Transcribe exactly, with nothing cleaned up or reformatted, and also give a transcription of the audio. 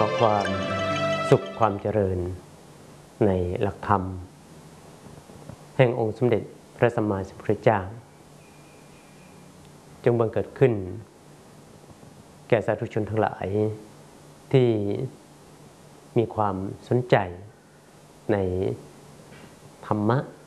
อความสุขความเจริญในหลักธรรมแห่งองค์สมเด็จพระสัมมาสัมพุทธเจ้าจงบังเกิดขึ้นแก่สาธุชนทั้งหลายที่มีความสนใจในธรรมะ